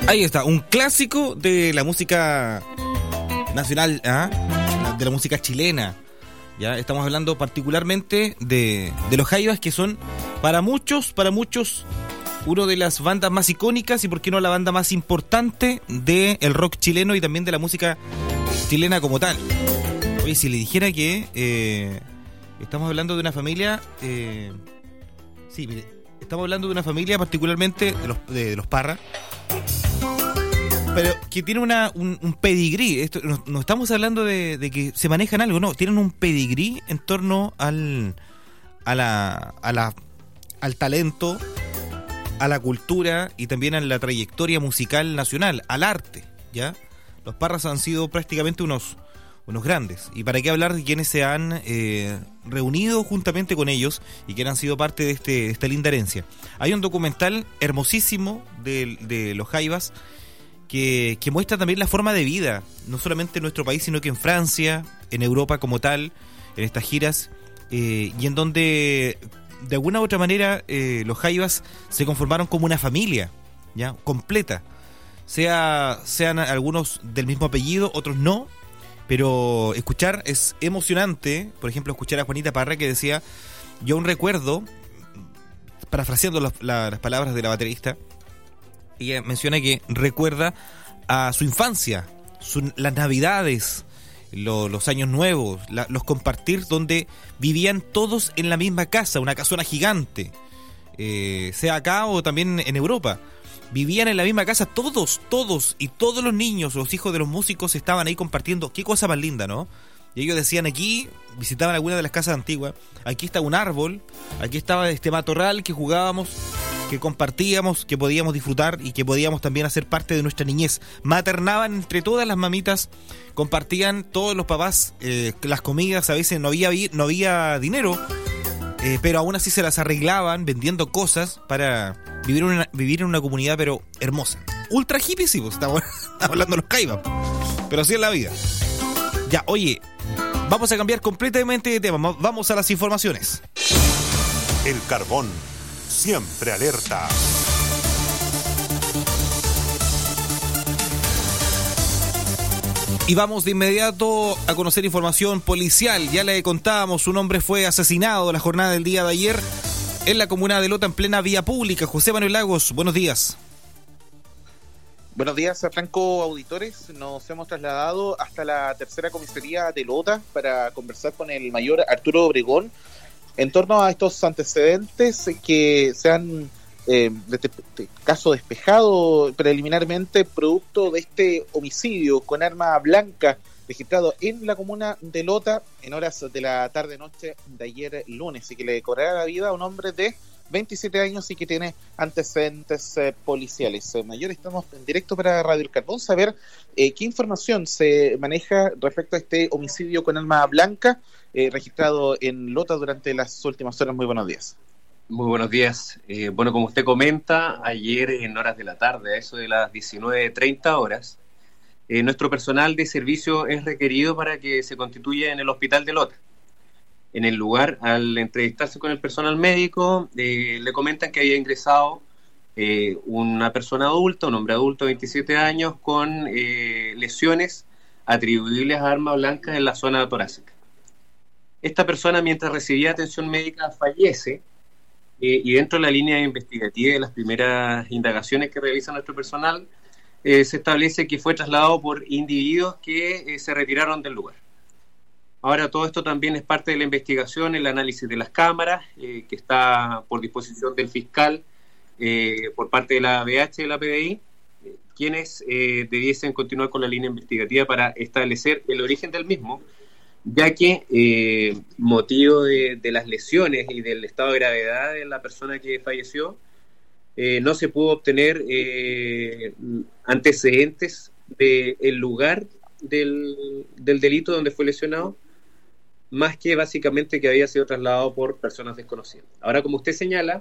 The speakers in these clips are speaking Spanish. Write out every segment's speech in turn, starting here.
Ahí está, un clásico de la música nacional, de la música chilena. Ya estamos hablando particularmente de los Jaivas, que son para muchos, uno de las bandas más icónicas y por qué no la banda más importante del rock chileno y también de la música chilena como tal. Oye, si le dijera que estamos hablando de una familia, sí, mire, estamos hablando de una familia particularmente de los Parra, pero que tiene un pedigrí. Esto, no estamos hablando de que se manejan algo, no, tienen un pedigrí en torno al talento, a la cultura y también a la trayectoria musical nacional, al arte, ¿ya? Los Parras han sido prácticamente unos grandes. Y para qué hablar de quienes se han reunido juntamente con ellos y quienes han sido parte de esta linda herencia. Hay un documental hermosísimo de los Jaivas que muestra también la forma de vida, no solamente en nuestro país, sino que en Francia, en Europa como tal, en estas giras, y en donde de alguna u otra manera los Jaivas se conformaron como una familia, ya completa, sean algunos del mismo apellido, otros no, pero escuchar es emocionante. Por ejemplo, escuchar a Juanita Parra, que decía, yo aún recuerdo, parafraseando las palabras de la baterista, ella menciona que recuerda a su infancia, las navidades, los años nuevos, los compartir donde vivían todos en la misma casa, una casona gigante, sea acá o también en Europa. Vivían en la misma casa todos, y todos los niños, los hijos de los músicos estaban ahí compartiendo. Qué cosa más linda, ¿no? Y ellos decían, aquí, visitaban alguna de las casas antiguas, aquí está un árbol, aquí estaba este matorral que jugábamos, que compartíamos, que podíamos disfrutar y que podíamos también hacer parte de nuestra niñez. Maternaban entre todas las mamitas, compartían todos los papás las comidas. A veces no había dinero, pero aún así se las arreglaban vendiendo cosas para vivir en una comunidad, pero hermosa. Ultra hippie, sí, pues, estamos hablando de los Jaivas, pero así es la vida. Ya, oye, vamos a cambiar completamente de tema. Vamos a las informaciones. El carbón, siempre alerta. Y vamos de inmediato a conocer información policial. Ya le contábamos, un hombre fue asesinado en la jornada del día de ayer en la comuna de Lota, en plena vía pública. José Manuel Lagos, buenos días. Buenos días, Franco, auditores. Nos hemos trasladado hasta la tercera comisaría de Lota para conversar con el mayor Arturo Obregón en torno a estos antecedentes que se han caso despejado preliminarmente producto de este homicidio con arma blanca registrado en la comuna de Lota en horas de la tarde-noche de ayer lunes, y que le cobrará la vida a un hombre de 27 años y que tiene antecedentes policiales. Mayor, estamos en directo para Radio El Carbón, saber qué información se maneja respecto a este homicidio con arma blanca registrado en Lota durante las últimas horas. Muy buenos días. Muy buenos días. Bueno, como usted comenta, ayer en horas de la tarde, a eso de las 19:30 horas, nuestro personal de servicio es requerido para que se constituya en el hospital de Lota. En el lugar, al entrevistarse con el personal médico, le comentan que había ingresado una persona adulta, un hombre adulto de 27 años, con lesiones atribuibles a arma blanca en la zona torácica. Esta persona, mientras recibía atención médica, fallece, y dentro de la línea investigativa de las primeras indagaciones que realiza nuestro personal, se establece que fue trasladado por individuos que se retiraron del lugar. Ahora, todo esto también es parte de la investigación, el análisis de las cámaras, que está por disposición del fiscal por parte de la ABH de la PDI, quienes debiesen continuar con la línea investigativa para establecer el origen del mismo, ya que motivo de las lesiones y del estado de gravedad de la persona que falleció, no se pudo obtener antecedentes del lugar del delito donde fue lesionado, más que básicamente que había sido trasladado por personas desconocidas. Ahora, como usted señala,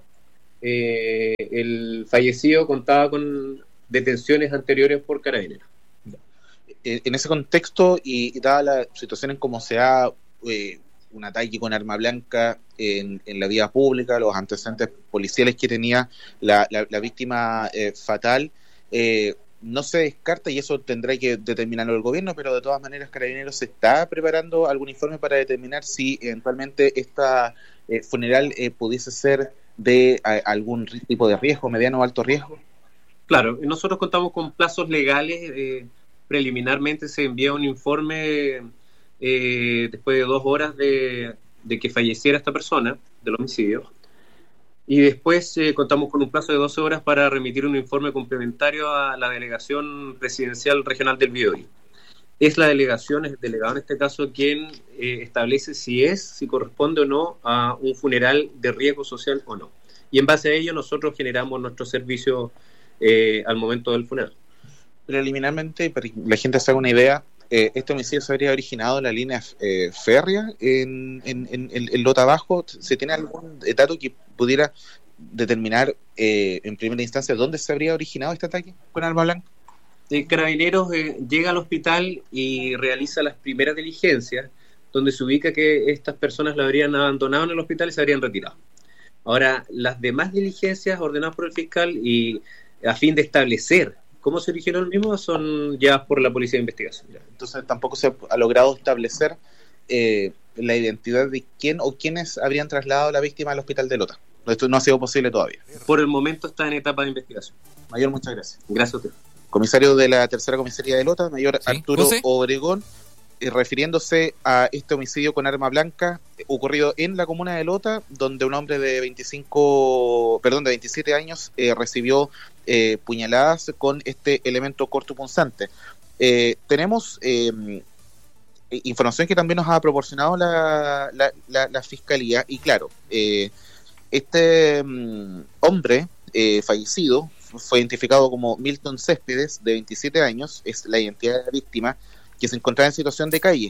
el fallecido contaba con detenciones anteriores por Carabineros. En ese contexto y dada la situación en cómo se da un ataque con arma blanca en la vía pública, los antecedentes policiales que tenía la víctima fatal, no se descarta, y eso tendrá que determinarlo el gobierno, pero de todas maneras Carabineros se está preparando algún informe para determinar si eventualmente esta funeral pudiese ser de algún tipo de riesgo, mediano o alto riesgo. Claro, nosotros contamos con plazos legales. Preliminarmente se envía un informe después de 2 horas de que falleciera esta persona del homicidio. Y después contamos con un plazo de 12 horas para remitir un informe complementario a la Delegación Presidencial Regional del Biobío. Es la delegación, es el delegado en este caso, quien establece si corresponde o no a un funeral de riesgo social o no. Y en base a ello nosotros generamos nuestro servicio al momento del funeral. Preliminarmente, para que la gente se haga una idea, este homicidio se habría originado en la línea férrea en Lota Bajo. ¿Se tiene algún dato que pudiera determinar en primera instancia dónde se habría originado este ataque con arma blanca? Carabineros llega al hospital y realiza las primeras diligencias, donde se ubica que estas personas la habrían abandonado en el hospital y se habrían retirado. Ahora, las demás diligencias ordenadas por el fiscal y a fin de establecer cómo se originó el mismo son ya por la Policía de Investigación. Entonces tampoco se ha logrado establecer la identidad de quién o quiénes habrían trasladado a la víctima al hospital de Lota. Esto no ha sido posible todavía. Por el momento está en etapa de investigación. Mayor, muchas gracias. Gracias a usted. Comisario de la tercera comisaría de Lota, mayor ¿Sí? Arturo ¿José? Obregón, refiriéndose a este homicidio con arma blanca ocurrido en la comuna de Lota, donde un hombre de 27 años recibió puñaladas con este elemento cortopunzante. Tenemos información que también nos ha proporcionado la Fiscalía, y claro, este hombre fallecido fue identificado como Milton Céspedes, de 27 años, es la identidad de la víctima, que se encontraba en situación de calle.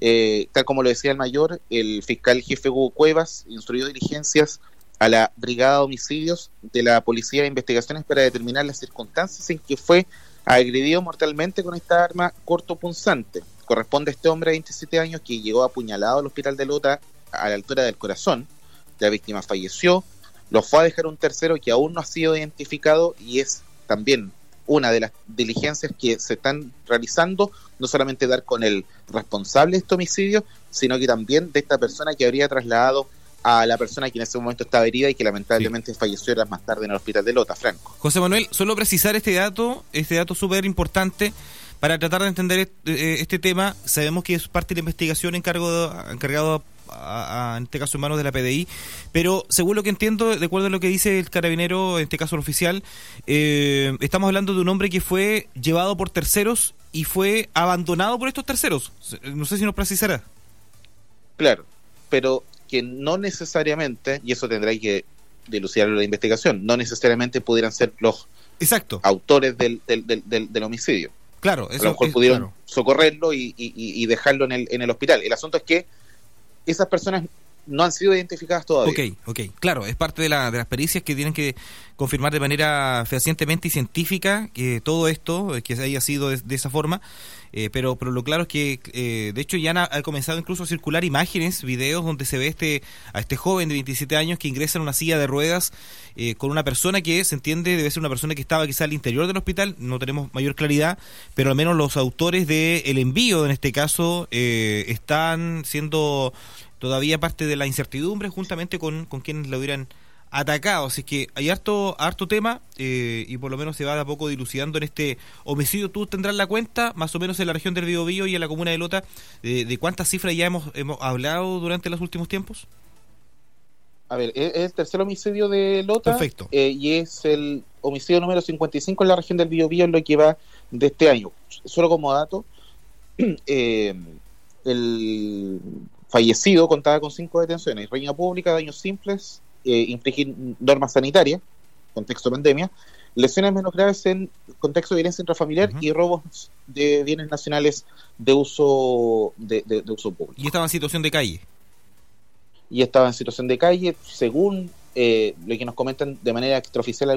Tal como lo decía el mayor, el fiscal jefe Hugo Cuevas instruyó diligencias a la Brigada de Homicidios de la Policía de Investigaciones para determinar las circunstancias en que fue agredido mortalmente con esta arma cortopunzante. Corresponde a este hombre de 27 años que llegó apuñalado al hospital de Lota a la altura del corazón. La víctima falleció, lo fue a dejar un tercero que aún no ha sido identificado, y es también una de las diligencias que se están realizando, no solamente dar con el responsable de este homicidio, sino que también de esta persona que habría trasladado a la persona que en ese momento estaba herida y que lamentablemente falleció horas más tarde en el hospital de Lota. Franco. José Manuel, solo precisar este dato súper importante para tratar de entender este tema. Sabemos que es parte de la investigación encargado en este caso en manos de la PDI, pero según lo que entiendo, de acuerdo a lo que dice el carabinero, en este caso el oficial, estamos hablando de un hombre que fue llevado por terceros y fue abandonado por estos terceros. No sé si nos precisará. Claro, pero que no necesariamente, y eso tendrá que dilucidarlo la investigación, no necesariamente pudieran ser los autores del homicidio. Claro, eso a lo mejor pudieron socorrerlo y dejarlo en el hospital. El asunto es que esas personas no han sido identificadas todavía. Ok, claro, es parte de las pericias que tienen que confirmar de manera fehacientemente y científica que todo esto, que haya sido de esa forma, pero lo claro es que de hecho ya ha comenzado incluso a circular imágenes, videos donde se ve a este joven de 27 años que ingresa en una silla de ruedas con una persona que se entiende debe ser una persona que estaba quizá al interior del hospital, no tenemos mayor claridad, pero al menos los autores del envío en este caso están siendo todavía parte de la incertidumbre juntamente con quienes lo hubieran atacado, así que hay harto tema y por lo menos se va de a poco dilucidando en este homicidio. Tú tendrás la cuenta, más o menos en la región del Biobío y en la comuna de Lota, de cuántas cifras ya hemos hablado durante los últimos tiempos. A ver, es el tercer homicidio de Lota. Perfecto. Y es el homicidio número 55 en la región del Biobío en lo que va de este año. Solo como dato, el fallecido contaba con 5 detenciones: riña pública, daños simples, infringir normas sanitarias, contexto pandemia, lesiones menos graves en contexto de violencia intrafamiliar y robos de bienes nacionales de uso de uso público. Y estaba en situación de calle. Según lo que nos comentan de manera extraoficial